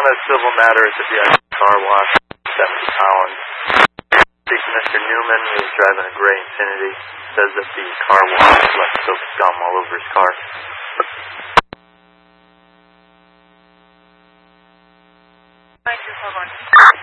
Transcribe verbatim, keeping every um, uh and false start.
a civil matter at the V I P car wash, seventy Collins. Mister Newman was driving a gray Infiniti. Says that the car wash left soap scum all over his car. Thank you, hold on.